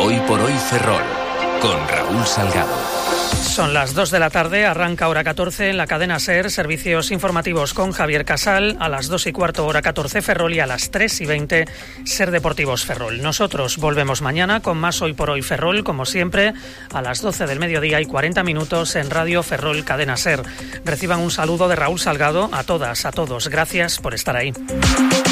Hoy por hoy Ferrol, con Raúl Salgado. Son las 2 de la tarde, arranca hora 14 en la cadena SER, servicios informativos con Javier Casal, a las 2:15 hora 14 Ferrol y a las 3:20 SER Deportivos Ferrol. Nosotros volvemos mañana con más Hoy por hoy Ferrol, como siempre, a las 12 del mediodía y 40 minutos en Radio Ferrol Cadena SER. Reciban un saludo de Raúl Salgado a todas, a todos. Gracias por estar ahí.